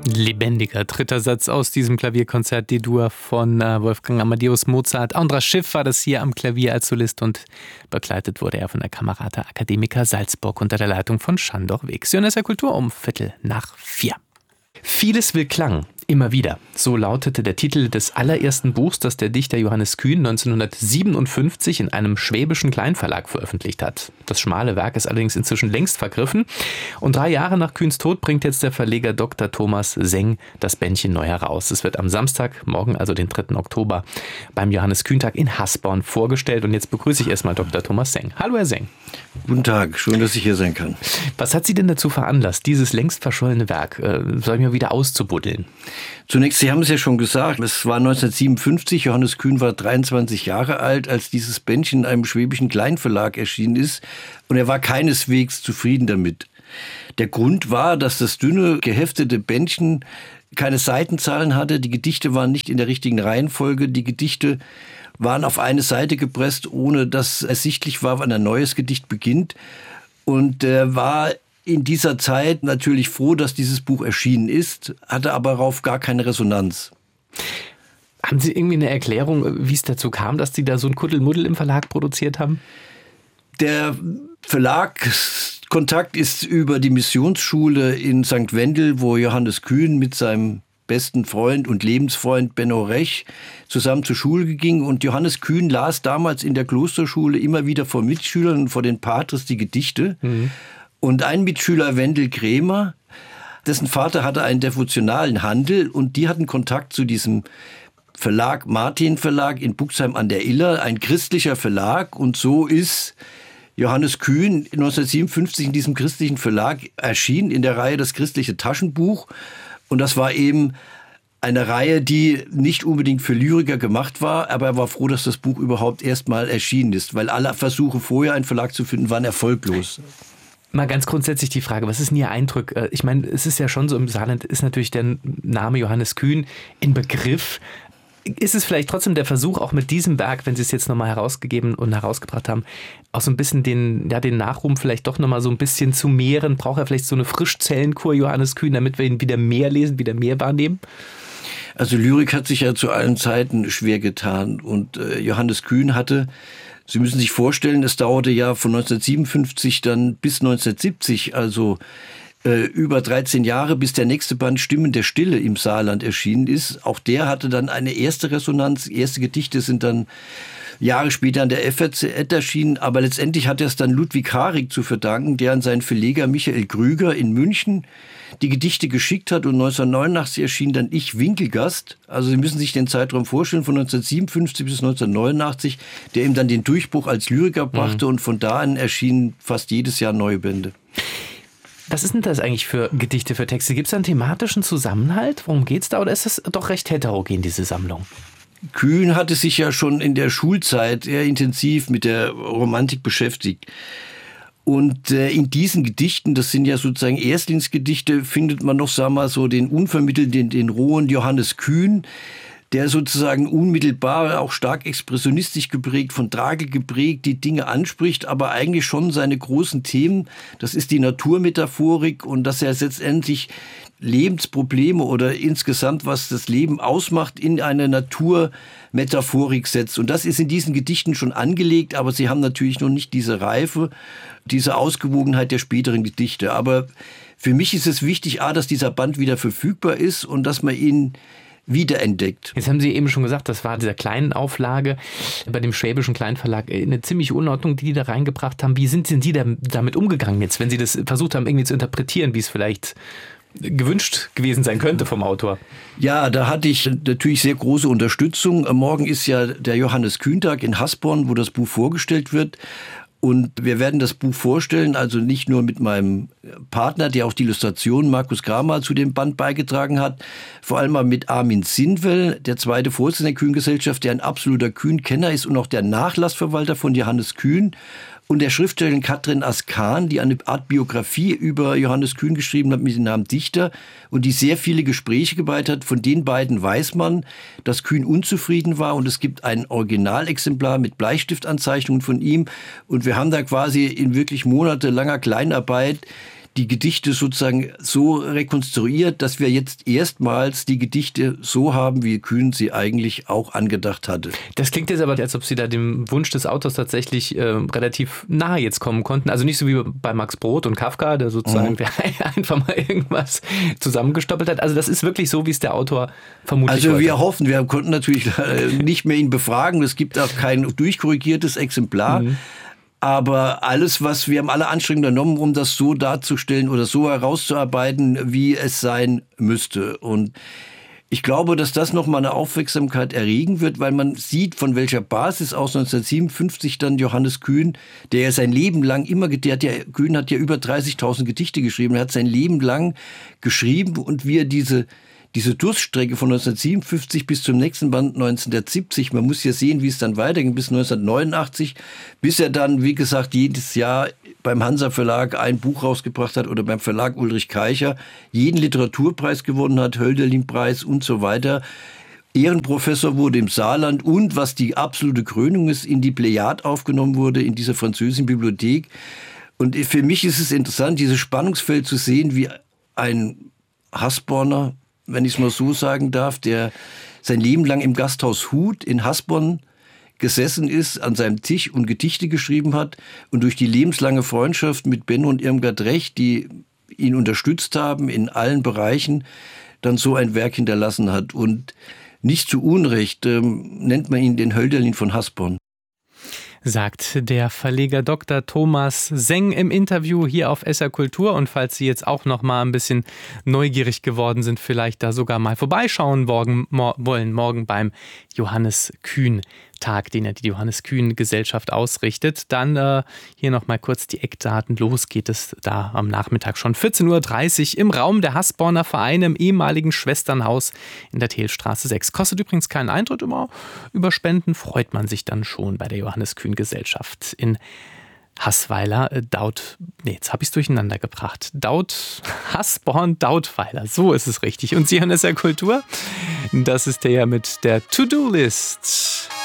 Lebendiger dritter Satz aus diesem Klavierkonzert D-Dur von Wolfgang Amadeus Mozart. Andras Schiff war das hier am Klavier als Solist und begleitet wurde er von der Camerata Academica Salzburg unter der Leitung von Sándor Vég. Jönesser Kultur um 3:45. Vieles will Klang, immer wieder. So lautete der Titel des allerersten Buchs, das der Dichter Johannes Kühn 1957 in einem schwäbischen Kleinverlag veröffentlicht hat. Das schmale Werk ist allerdings inzwischen längst vergriffen. Und 3 Jahre nach Kühns Tod bringt jetzt der Verleger Dr. Thomas Seng das Bändchen neu heraus. Es wird am Samstag, morgen also den 3. Oktober, beim Johannes Kühn-Tag in Hasborn vorgestellt. Und jetzt begrüße ich erstmal Dr. Thomas Seng. Hallo, Herr Seng. Guten Tag, schön, dass ich hier sein kann. Was hat Sie denn dazu veranlasst, dieses längst verschollene Werk, sag ich mal, wieder auszubuddeln? Zunächst, Sie haben es ja schon gesagt, es war 1957, Johannes Kühn war 23 Jahre alt, als dieses Bändchen in einem schwäbischen Kleinverlag erschienen ist. Und er war keineswegs zufrieden damit. Der Grund war, dass das dünne, geheftete Bändchen keine Seitenzahlen hatte. Die Gedichte waren nicht in der richtigen Reihenfolge. Die Gedichte waren auf eine Seite gepresst, ohne dass ersichtlich war, wann ein neues Gedicht beginnt. Und er war in dieser Zeit natürlich froh, dass dieses Buch erschienen ist, hatte aber darauf gar keine Resonanz. Haben Sie irgendwie eine Erklärung, wie es dazu kam, dass Sie da so ein Kuddelmuddel im Verlag produziert haben? Der Verlagskontakt ist über die Missionsschule in St. Wendel, wo Johannes Kühn mit seinem besten Freund und Lebensfreund Benno Rech zusammen zur Schule ging. Und Johannes Kühn las damals in der Klosterschule immer wieder vor Mitschülern und vor den Patres die Gedichte. Und ein Mitschüler, Wendel Krämer, dessen Vater hatte einen devotionalen Handel und die hatten Kontakt zu diesem Verlag, Martin Verlag in Buxheim an der Iller, ein christlicher Verlag. Und so ist Johannes Kühn 1957 in diesem christlichen Verlag erschienen, in der Reihe Das christliche Taschenbuch. Und das war eben eine Reihe, die nicht unbedingt für Lyriker gemacht war, aber er war froh, dass das Buch überhaupt erstmal erschienen ist, weil alle Versuche vorher, einen Verlag zu finden, waren erfolglos. Mal ganz grundsätzlich die Frage, was ist denn Ihr Eindruck? Ich meine, es ist ja schon so, im Saarland ist natürlich der Name Johannes Kühn in Begriff. Ist es vielleicht trotzdem der Versuch, auch mit diesem Werk, wenn Sie es jetzt nochmal herausgegeben und herausgebracht haben, auch so ein bisschen den Nachruhm vielleicht doch nochmal so ein bisschen zu mehren? Braucht er vielleicht so eine Frischzellenkur Johannes Kühn, damit wir ihn wieder mehr lesen, wieder mehr wahrnehmen? Also Lyrik hat sich ja zu allen Zeiten schwer getan und Johannes Kühn hatte, Sie müssen sich vorstellen, es dauerte ja von 1957 dann bis 1970, also über 13 Jahre, bis der nächste Band Stimmen der Stille im Saarland erschienen ist. Auch der hatte dann eine erste Resonanz. Erste Gedichte sind dann Jahre später an der FAZ erschienen. Aber letztendlich hat er es dann Ludwig Harig zu verdanken, der an seinen Verleger Michael Krüger in München die Gedichte geschickt hat. Und 1989 erschien dann Ich Winkelgast. Also Sie müssen sich den Zeitraum vorstellen, von 1957 bis 1989, der ihm dann den Durchbruch als Lyriker brachte. Und von da an erschienen fast jedes Jahr neue Bände. Was ist denn das eigentlich für Gedichte, für Texte? Gibt es da einen thematischen Zusammenhalt? Worum geht's da? Oder ist das doch recht heterogen, diese Sammlung? Kühn hatte sich ja schon in der Schulzeit sehr intensiv mit der Romantik beschäftigt. Und in diesen Gedichten, das sind ja sozusagen Erstlingsgedichte, findet man noch, sagen wir mal, so den unvermittelten, den rohen Johannes Kühn, der sozusagen unmittelbar, auch stark expressionistisch geprägt, von Tragik geprägt, die Dinge anspricht, aber eigentlich schon seine großen Themen, das ist die Naturmetaphorik und dass er letztendlich Lebensprobleme oder insgesamt, was das Leben ausmacht, in eine Naturmetaphorik setzt. Und das ist in diesen Gedichten schon angelegt, aber sie haben natürlich noch nicht diese Reife, diese Ausgewogenheit der späteren Gedichte. Aber für mich ist es wichtig, dass dieser Band wieder verfügbar ist und dass man ihn wiederentdeckt. Jetzt haben Sie eben schon gesagt, das war dieser kleinen Auflage bei dem schwäbischen Kleinverlag eine ziemliche Unordnung, die da reingebracht haben. Wie sind Sie damit umgegangen jetzt, wenn Sie das versucht haben, irgendwie zu interpretieren, wie es vielleicht gewünscht gewesen sein könnte vom Autor? Ja, da hatte ich natürlich sehr große Unterstützung. Morgen ist ja der Johannes Kühn-Tag in Hasborn, wo das Buch vorgestellt wird. Und wir werden das Buch vorstellen, also nicht nur mit meinem Partner, der auch die Illustration, Markus Kramer, zu dem Band beigetragen hat, vor allem mal mit Armin Sindwell, der zweite Vorsitzende der Kühn-Gesellschaft, der ein absoluter Kühn-Kenner ist und auch der Nachlassverwalter von Johannes Kühn. Und der Schriftstellerin Katrin Askan, die eine Art Biografie über Johannes Kühn geschrieben hat mit dem Namen Dichter und die sehr viele Gespräche geleitet hat. Von den beiden weiß man, dass Kühn unzufrieden war und es gibt ein Originalexemplar mit Bleistiftanzeichnungen von ihm. Und wir haben da quasi in wirklich monatelanger Kleinarbeit die Gedichte sozusagen so rekonstruiert, dass wir jetzt erstmals die Gedichte so haben, wie Kühn sie eigentlich auch angedacht hatte. Das klingt jetzt aber, als ob Sie da dem Wunsch des Autors tatsächlich relativ nahe jetzt kommen konnten. Also nicht so wie bei Max Brod und Kafka, der sozusagen einfach mal irgendwas zusammengestoppelt hat. Also das ist wirklich so, wie es der Autor vermutlich Also wir hoffen, wir konnten natürlich nicht mehr ihn befragen. Es gibt auch kein durchkorrigiertes Exemplar. Aber wir haben alle Anstrengungen unternommen, um das so darzustellen oder so herauszuarbeiten, wie es sein müsste. Und ich glaube, dass das nochmal eine Aufmerksamkeit erregen wird, weil man sieht, von welcher Basis aus 1957 dann Johannes Kühn, der ja sein Leben lang Kühn hat ja über 30.000 Gedichte geschrieben, er hat sein Leben lang geschrieben und wie er diese Durststrecke von 1957 bis zum nächsten Band 1970, man muss ja sehen, wie es dann weiterging, bis 1989, bis er dann, wie gesagt, jedes Jahr beim Hansa Verlag ein Buch rausgebracht hat oder beim Verlag Ulrich Keicher, jeden Literaturpreis gewonnen hat, Hölderlin-Preis und so weiter. Ehrenprofessor wurde im Saarland und, was die absolute Krönung ist, in die Plejade aufgenommen wurde, in dieser französischen Bibliothek. Und für mich ist es interessant, dieses Spannungsfeld zu sehen, wie ein Hasborner, wenn ich es mal so sagen darf, der sein Leben lang im Gasthaus Huth in Hasborn gesessen ist, an seinem Tisch und Gedichte geschrieben hat und durch die lebenslange Freundschaft mit Benno und Irmgard Recht, die ihn unterstützt haben in allen Bereichen, dann so ein Werk hinterlassen hat. Und nicht zu Unrecht nennt man ihn den Hölderlin von Hasborn. Sagt der Verleger Dr. Thomas Seng im Interview hier auf SR Kultur. Und falls Sie jetzt auch noch mal ein bisschen neugierig geworden sind, vielleicht da sogar mal vorbeischauen wollen, morgen beim Johannes Kühn Tag, den ja die Johannes Kühn Gesellschaft ausrichtet. Dann hier noch mal kurz die Eckdaten. Los geht es da am Nachmittag schon 14.30 Uhr im Raum der Hasborner Vereine im ehemaligen Schwesternhaus in der Tehlstraße 6. Kostet übrigens keinen Eintritt, immer über Spenden freut man sich dann schon bei der Johannes Kühn Gesellschaft in Haßweiler, jetzt habe ich es durcheinander gebracht. Hasborn, Dautweiler, so ist es richtig. Und Sie hören SR Kultur, das ist der mit der To-Do-List.